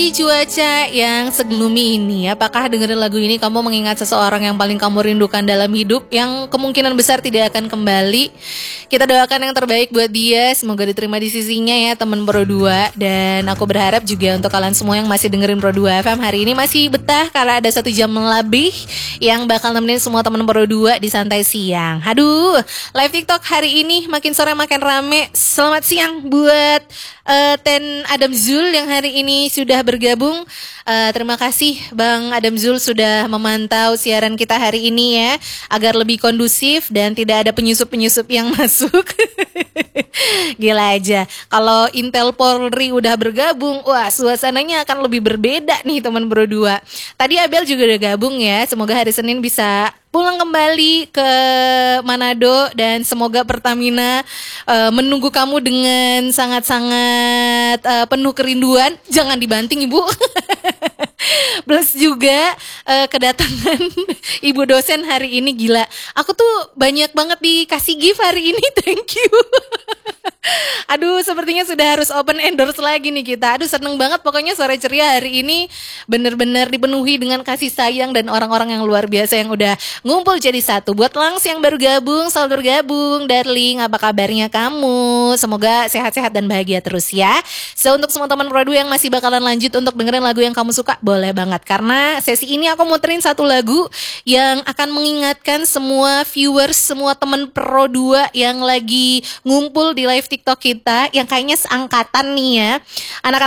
Di cuaca yang segloomy ini, apakah dengerin lagu ini kamu mengingat seseorang yang paling kamu rindukan dalam hidup, yang kemungkinan besar tidak akan kembali? Kita doakan yang terbaik buat dia, semoga diterima di sisinya ya teman Pro 2. Dan aku berharap juga untuk kalian semua yang masih dengerin Pro 2 FM hari ini masih betah, karena ada 1 jam lebih yang bakal nemenin semua teman Pro 2 di santai siang. Aduh, live TikTok hari ini makin sore makin rame. Selamat siang buat Ten Adam Zul yang hari ini sudah bergabung. Terima kasih Bang Adam Zul sudah memantau siaran kita hari ini ya, agar lebih kondusif dan tidak ada penyusup-penyusup yang masuk. Gila aja, kalau Intel Polri udah bergabung, wah suasananya akan lebih berbeda nih teman Bro 2. Tadi Abel juga udah gabung ya, semoga hari Senin bisa pulang kembali ke Manado dan semoga Pertamina menunggu kamu dengan sangat-sangat penuh kerinduan. Jangan dibanting Ibu. Plus juga kedatangan ibu dosen hari ini, gila. Aku tuh banyak banget dikasih gift hari ini, thank you. Aduh, sepertinya sudah harus open endorse lagi nih kita. Aduh, seneng banget pokoknya sore ceria hari ini bener-bener dipenuhi dengan kasih sayang dan orang-orang yang luar biasa yang udah ngumpul jadi satu. Buat Langs yang baru gabung, selamat bergabung. Darling, apa kabarnya kamu? Semoga sehat-sehat dan bahagia terus ya. So, untuk semua teman Pro 2 yang masih bakalan lanjut untuk dengerin lagu yang kamu suka, boleh banget. Karena sesi ini aku muterin satu lagu yang akan mengingatkan semua viewers, semua teman Pro 2 yang lagi ngumpul di live TikTok kita, yang kayaknya seangkatan nih ya. Anak